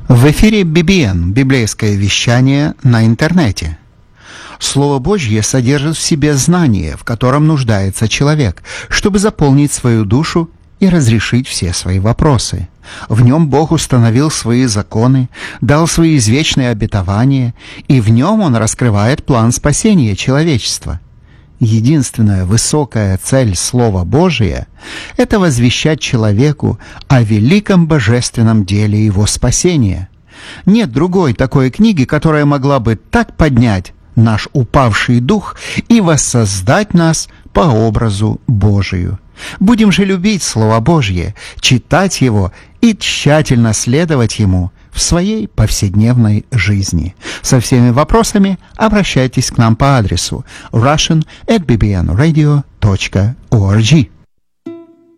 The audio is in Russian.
В эфире BBN, библейское вещание на интернете. Слово Божье содержит в себе знание, в котором нуждается человек, чтобы заполнить свою душу и разрешить все свои вопросы. В нем Бог установил свои законы, дал свои извечные обетования, и в нем Он раскрывает план спасения человечества. Единственная высокая цель Слова Божия – это возвещать человеку о великом божественном деле его спасения. Нет другой такой книги, которая могла бы так поднять наш упавший дух и воссоздать нас по образу Божию. Будем же любить Слово Божье, читать его и тщательно следовать ему в своей повседневной жизни. Со всеми вопросами обращайтесь к нам по адресу russian@bbnradio.org.